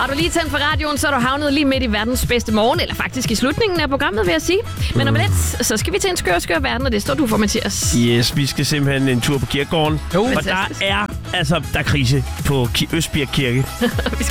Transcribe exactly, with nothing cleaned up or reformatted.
Har du lige tændt for radioen, så er du havnet lige midt i verdens bedste morgen, eller faktisk i slutningen af programmet, vil jeg sige. Men om lidt, så skal vi til en skør, skør verden, og det står du for, Mathias. Yes, vi skal simpelthen en tur på kirkegården. Jo, og der er, altså, der er krise på Ki- Østbirk Kirke. Vi skal